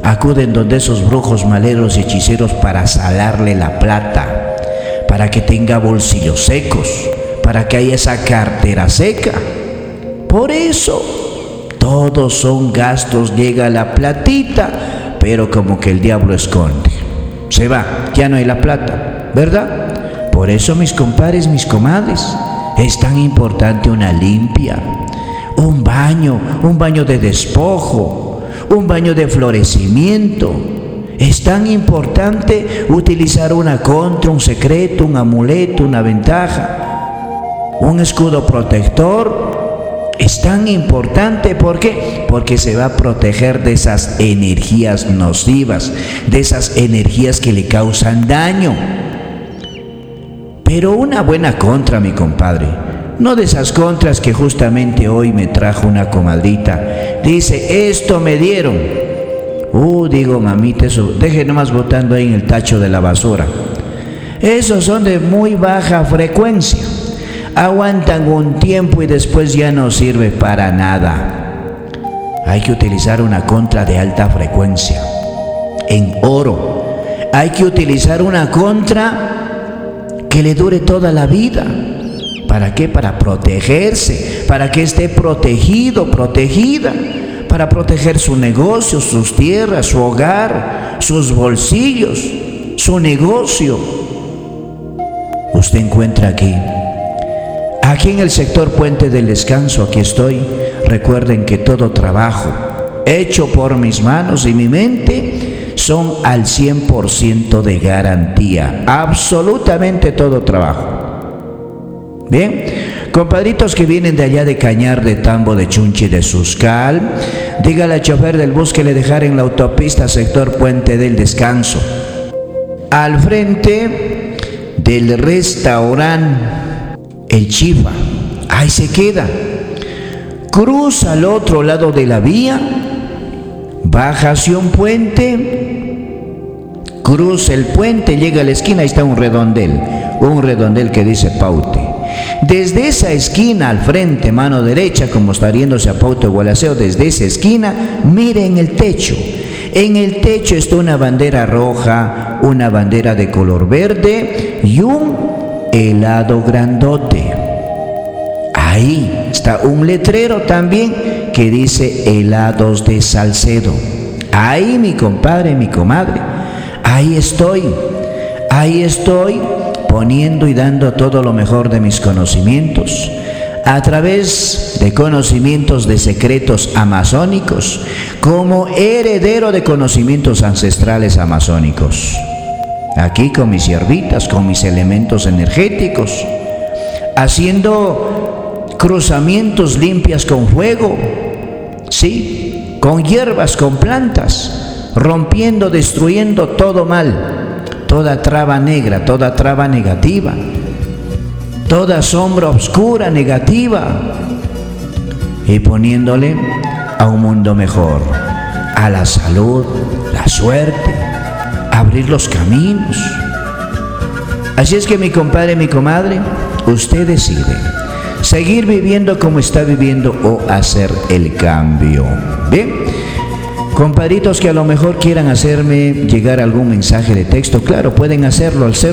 acuden donde esos brujos, maleros y hechiceros para salarle la plata, para que tenga bolsillos secos, para que haya esa cartera seca. Por eso, todos son gastos, llega la platita, pero como que el diablo esconde. Se va, ya no hay la plata, ¿verdad? Por eso, mis compadres, mis comadres, es tan importante una limpia, un baño de despojo, un baño de florecimiento. Es tan importante utilizar una contra, un secreto, un amuleto, una ventaja, un escudo protector. Es tan importante, ¿por qué? Porque se va a proteger de esas energías nocivas, de esas energías que le causan daño. Pero una buena contra, mi compadre, no de esas contras que justamente hoy me trajo una comadrita. Dice, esto me dieron. Digo, mamita, eso, deje nomás botando ahí en el tacho de la basura. Esos son de muy baja frecuencia. Aguantan un tiempo y después ya no sirve para nada. Hay que utilizar una contra de alta frecuencia. En oro. Hay que utilizar una contra que le dure toda la vida. ¿Para qué? Para protegerse, para que esté protegido, protegida, para proteger su negocio, sus tierras, su hogar, sus bolsillos, su negocio. Usted encuentra aquí en el sector Puente del Descanso, aquí estoy. Recuerden que todo trabajo hecho por mis manos y mi mente son al 100% de garantía, absolutamente todo trabajo. Bien, compadritos que vienen de allá de Cañar, de Tambo, de Chunchi, de Suscal, dígale al chofer del bus que le dejar en la autopista sector Puente del Descanso, al frente del restaurante El Chifa. Ahí se queda. Cruza al otro lado de la vía, baja hacia un puente, cruza el puente, llega a la esquina, ahí está un redondel que dice Paute. Desde esa esquina al frente, mano derecha, como está yéndose a Paute o Gualaceo, desde esa esquina, mire en el techo. En el techo está una bandera roja, una bandera de color verde y un helado grandote. Ahí está un letrero también que dice helados de Salcedo. Ahí, mi compadre, mi comadre, ahí estoy poniendo y dando todo lo mejor de mis conocimientos, a través de conocimientos de secretos amazónicos, como heredero de conocimientos ancestrales amazónicos. Aquí con mis hierbitas, con mis elementos energéticos, haciendo cruzamientos limpias con fuego, sí, con hierbas, con plantas, rompiendo, destruyendo todo mal, toda traba negra, toda traba negativa, toda sombra oscura negativa, y poniéndole a un mundo mejor, a la salud, la suerte, abrir los caminos. Así es que, mi compadre, mi comadre, usted decide seguir viviendo como está viviendo o hacer el cambio. Bien, compadritos que a lo mejor quieran hacerme llegar algún mensaje de texto, claro, pueden hacerlo al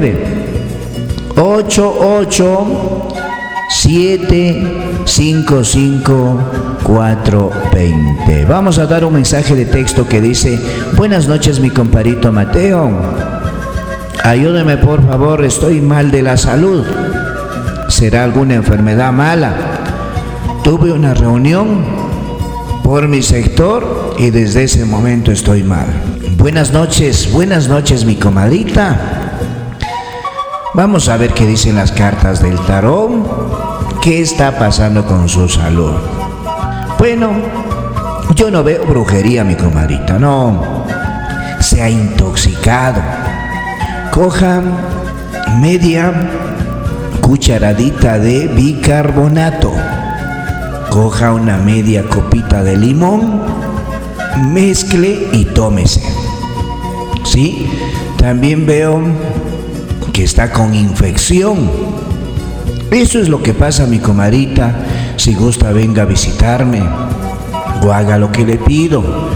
09-88-755-420. Vamos a dar un mensaje de texto que dice: buenas noches, mi compadrito Mateo, ayúdeme por favor, estoy mal de la salud. ¿Será alguna enfermedad mala? Tuve una reunión por mi sector y desde ese momento estoy mal. Buenas noches, mi comadrita. Vamos a ver qué dicen las cartas del tarot. ¿Qué está pasando con su salud? Bueno, yo no veo brujería, mi comadrita, no. Se ha intoxicado. Coja media cucharadita de bicarbonato, coja una media copita de limón, mezcle y tómese. ¿Sí? También veo que está con infección. Eso es lo que pasa, mi comadrita. Si gusta, venga a visitarme o haga lo que le pido.